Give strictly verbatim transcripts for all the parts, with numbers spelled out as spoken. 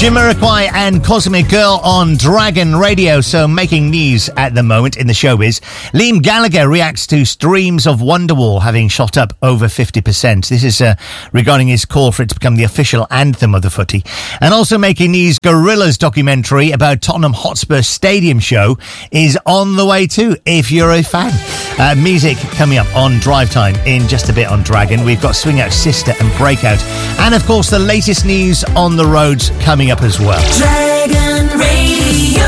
Jamiroquai and Cosmic Girl on Dragon Radio. So making news at the moment in the showbiz. Liam Gallagher reacts to streams of Wonderwall having shot up over fifty percent. This is uh, regarding his call for it to become the official anthem of the footy. And also making news, Gorillaz documentary about Tottenham Hotspur Stadium show is on the way too, if you're a fan. Uh, music coming up on Drive Time in just a bit on Dragon. We've got Swing Out Sister and Breakout. And of course the latest news on the roads coming up as well. Dragon Radio.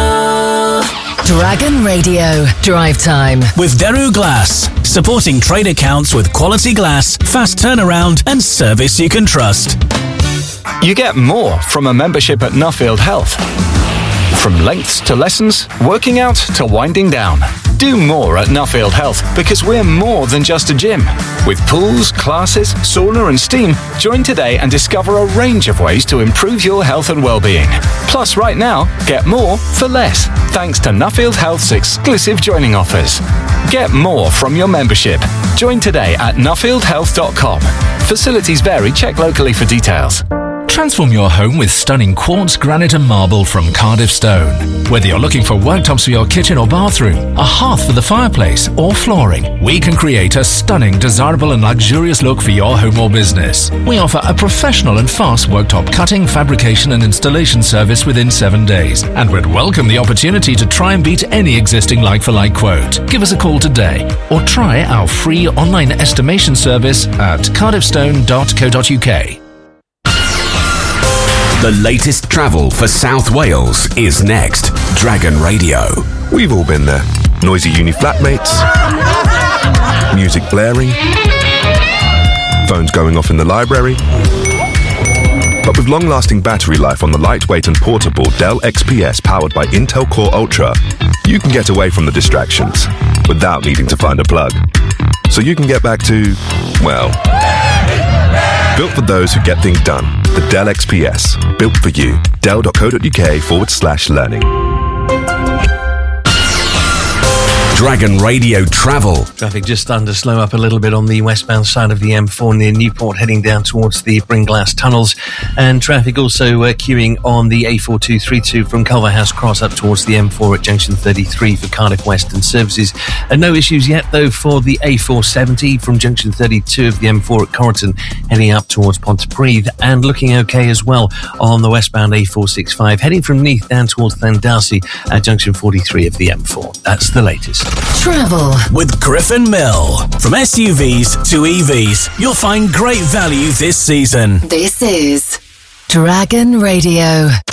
Dragon Radio. Drive Time. With Daru Glass. Supporting trade accounts with quality glass, fast turnaround and service you can trust. You get more from a membership at Nuffield Health. From lengths to lessons, working out to winding down. Do more at Nuffield Health because we're more than just a gym. With pools, classes, sauna and steam, join today and discover a range of ways to improve your health and well-being. Plus, right now, get more for less, thanks to Nuffield Health's exclusive joining offers. Get more from your membership. Join today at nuffield health dot com. Facilities vary. Check locally for details. Transform your home with stunning quartz, granite and marble from Cardiff Stone. Whether you're looking for worktops for your kitchen or bathroom, a hearth for the fireplace or flooring, we can create a stunning, desirable and luxurious look for your home or business. We offer a professional and fast worktop cutting, fabrication and installation service within seven days and would welcome the opportunity to try and beat any existing like-for-like quote. Give us a call today or try our free online estimation service at cardiff stone dot co dot uk. The latest travel for South Wales is next. Dragon Radio. We've all been there. Noisy uni flatmates, music blaring, phones going off in the library. But with long-lasting battery life on the lightweight and portable Dell X P S powered by Intel Core Ultra, you can get away from the distractions without needing to find a plug. So you can get back to, well, built for those who get things done. The Dell X P S. Built for you. dell dot co dot uk forward slash learning. Dragon Radio Travel. Traffic just starting to slow up a little bit on the westbound side of the M four near Newport, heading down towards the Bringlass tunnels. And traffic also uh, queuing on the A four two three two from Culverhouse Cross up towards the M four at junction thirty-three for Cardiff Western services. And no issues yet, though, for the A four seventy from junction thirty-two of the M four at Corriton, heading up towards Pontypridd. And looking okay as well on the westbound A four sixty-five, heading from Neath down towards Llandarcy at junction forty-three of the M four. That's the latest. Travel with Griffin Mill. From S U Vs to E Vs, you'll find great value this season. This is Dragon Radio.